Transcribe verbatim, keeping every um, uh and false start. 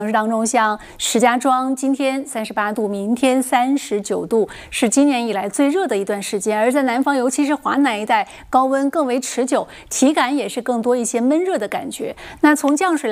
城市当中，像石家庄今天三十八度，明天三十九度，是今年以来最热的一段时间。而在南方，尤其是华南一带，高温更为持久，体感也是更多一些闷热的感觉。那从降水来